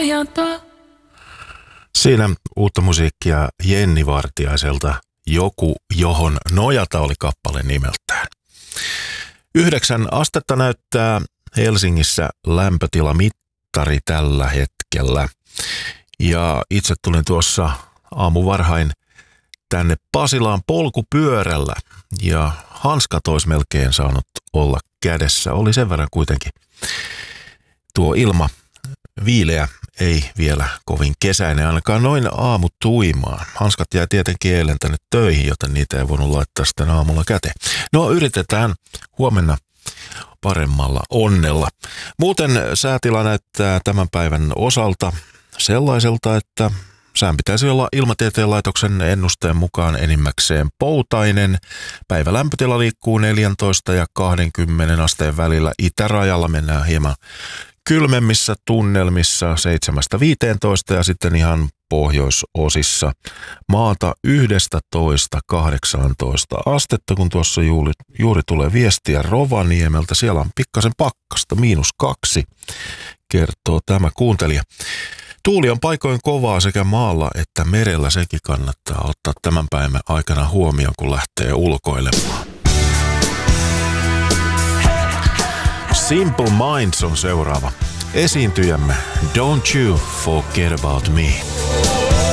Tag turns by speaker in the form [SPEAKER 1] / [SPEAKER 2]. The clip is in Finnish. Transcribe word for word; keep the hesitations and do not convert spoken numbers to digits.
[SPEAKER 1] nojata.
[SPEAKER 2] Siinä uutta musiikkia Jenni Vartiaiselta. Joku, johon nojata oli kappale nimeltään. Yhdeksän astetta näyttää Helsingissä lämpötilamittari tällä hetkellä. Ja itse tulin tuossa aamuvarhain tänne Pasilaan polkupyörällä ja hanskat olisi melkein saanut olla kädessä. Oli sen verran kuitenkin tuo ilma viileä, ei vielä kovin kesäinen, ainakaan noin aamutuimaan. Hanskat jää tietenkin eilen tänne töihin, joten niitä ei voinut laittaa sitten aamulla käteen. No yritetään huomenna paremmalla onnella. Muuten säätila näyttää tämän päivän osalta sellaiselta, että sään pitäisi olla Ilmatieteen laitoksen ennusteen mukaan enimmäkseen poutainen. Päivä lämpötila liikkuu neljätoista ja kaksikymmentä asteen välillä. Itärajalla mennään hieman kylmemmissä tunnelmissa seitsemästä viiteentoista ja sitten ihan pohjoisosissa maata yksitoista kahdeksantoista astetta, kun tuossa juuri, juuri tulee viestiä Rovaniemeltä. Siellä on pikkasen pakkasta, miinus kaksi, kertoo tämä kuuntelija. Tuuli on paikoin kovaa sekä maalla että merellä, sekin kannattaa ottaa tämän päivän aikana huomioon, kun lähtee ulkoilemaan. Simple Minds on seuraava esiintyjämme. Don't you forget about me.